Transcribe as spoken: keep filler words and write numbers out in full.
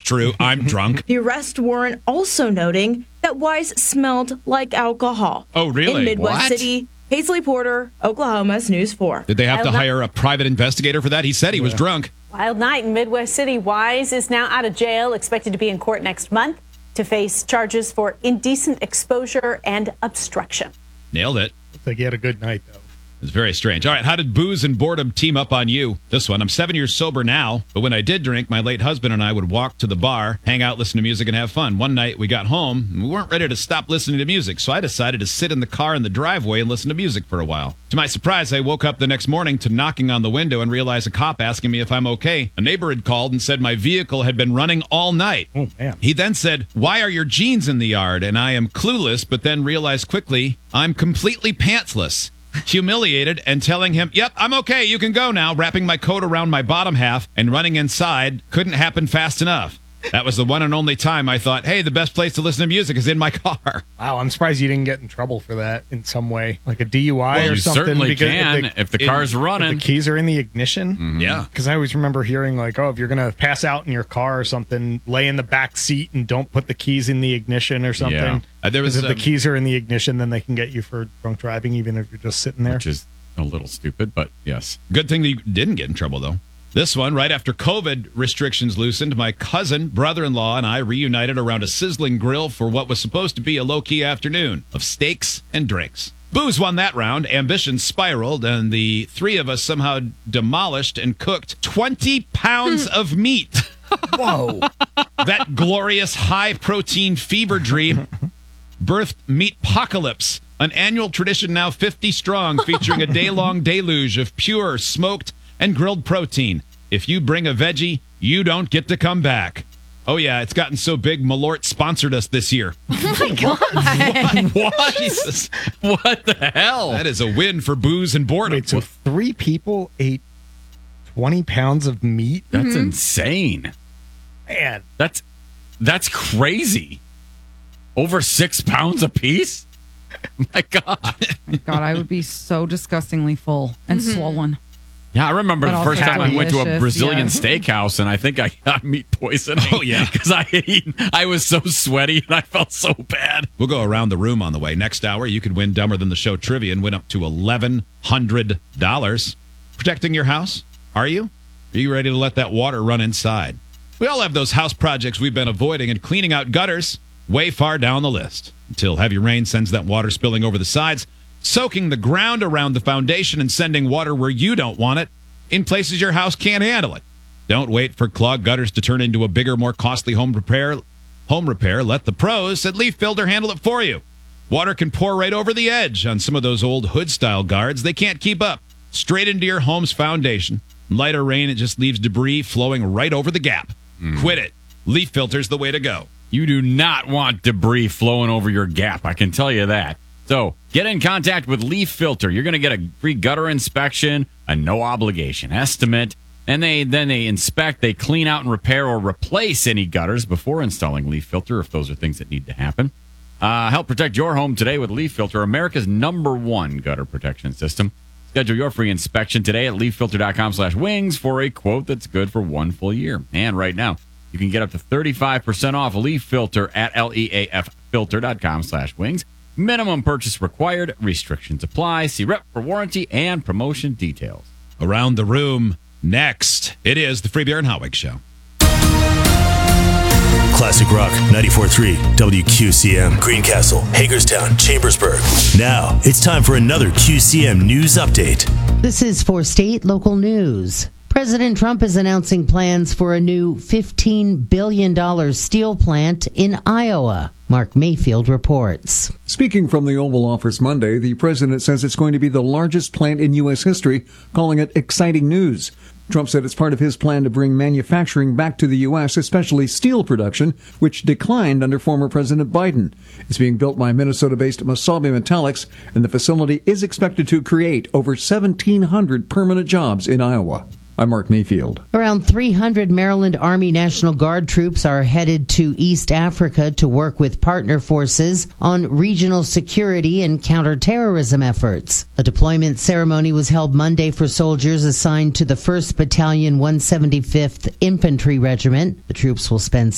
true. I'm drunk. The arrest warrant also noting that Wise smelled like alcohol. Oh, really? In Midwest What? City, Paisley Porter, Oklahoma's News four. Did they have Wild to hire a private investigator for that? He said he was drunk. Wild night in Midwest City. Wise is now out of jail, expected to be in court next month to face charges for indecent exposure and obstruction. Nailed it. Looks like he had a good night, though. It's very strange. All right, how did booze and boredom team up on you? This one, I'm seven years sober now, but when I did drink, my late husband and I would walk to the bar, hang out, listen to music, and have fun. One night, we got home, and we weren't ready to stop listening to music, so I decided to sit in the car in the driveway and listen to music for a while. To my surprise, I woke up the next morning to knocking on the window and realized a cop asking me if I'm okay. A neighbor had called and said my vehicle had been running all night. Oh, man. He then said, "Why are your jeans in the yard?" And I am clueless, but then realized quickly I'm completely pantsless. Humiliated and telling him, "Yep, I'm okay, you can go now," wrapping my coat around my bottom half and running inside couldn't happen fast enough. That was the one and only time I thought, hey, the best place to listen to music is in my car. Wow, I'm surprised you didn't get in trouble for that in some way, like a D U I Well, or you something. certainly because can if the, if the car's running. if the keys are in the ignition. Mm-hmm. Yeah. Because I always remember hearing like, oh, if you're going to pass out in your car or something, lay in the back seat and don't put the keys in the ignition or something. Yeah. Uh, there was Because if um, the keys are in the ignition, then they can get you for drunk driving, even if you're just sitting there. Which is a little stupid, but yes. Good thing that you didn't get in trouble, though. This one, right after COVID restrictions loosened, my cousin, brother-in-law, and I reunited around a sizzling grill for what was supposed to be a low-key afternoon of steaks and drinks. Booze won that round, ambition spiraled, and the three of us somehow demolished and cooked twenty pounds of meat. Whoa. That glorious high-protein fever dream birthed Meatpocalypse, an annual tradition now fifty strong, featuring a day-long deluge of pure, smoked, and grilled protein. If you bring a veggie, you don't get to come back. Oh, yeah, it's gotten so big, Malort sponsored us this year. Oh, my God. What? Jesus. What the hell? That is a win for booze and boredom. Wait, so three people ate twenty pounds of meat? That's insane. Man. That's that's crazy. Over six pounds apiece? My God. God, I would be so disgustingly full and swollen. Yeah, I remember But the also first time I went to a delicious, Brazilian yeah. steakhouse, and I think I got meat poisoning. Oh, yeah. Because I ate, I was so sweaty and I felt so bad. We'll go around the room on the way. Next hour, you could win Dumber Than the Show trivia and win up to eleven hundred dollars. Protecting your house? Are you? Are you ready to let that water run inside? We all have those house projects we've been avoiding, and cleaning out gutters way far down the list. Until heavy rain sends that water spilling over the sides, soaking the ground around the foundation and sending water where you don't want it, in places your house can't handle it. Don't wait for clogged gutters to turn into a bigger, more costly home repair. Home repair. Let the pros at Leaf Filter handle it for you. Water can pour right over the edge on some of those old hood-style guards. They can't keep up. Straight into your home's foundation. Lighter rain, it just leaves debris flowing right over the gap. Mm. Quit it. Leaf Filter's the way to go. You do not want debris flowing over your gap. I can tell you that. So get in contact with Leaf Filter. You're going to get a free gutter inspection, a no obligation estimate, and they then they inspect, they clean out and repair or replace any gutters before installing Leaf Filter, if those are things that need to happen. Uh, help protect your home today with Leaf Filter, America's number one gutter protection system. Schedule your free inspection today at leaffilter.com slash wings for a quote that's good for one full year. And right now, you can get up to thirty-five percent off Leaf Filter at L-E-A-F filter.com slash wings. Minimum purchase required. Restrictions apply. See rep for warranty and promotion details. Around the room, next, it is the Free Beer and Hotwig Show. Classic Rock ninety-four point three W Q C M, Greencastle, Hagerstown, Chambersburg. Now it's time for another Q C M News Update. This is for state local news. President Trump is announcing plans for a new fifteen billion dollars steel plant in Iowa. Mark Mayfield reports. Speaking from the Oval Office Monday, the president says it's going to be the largest plant in U S history, calling it exciting news. Trump said it's part of his plan to bring manufacturing back to the U S, especially steel production, which declined under former President Biden. It's being built by Minnesota-based Mesabi Metallics, and the facility is expected to create over seventeen hundred permanent jobs in Iowa. I'm Mark Mayfield. Around three hundred Maryland Army National Guard troops are headed to East Africa to work with partner forces on regional security and counterterrorism efforts. A deployment ceremony was held Monday for soldiers assigned to the first Battalion one seventy-fifth Infantry Regiment. The troops will spend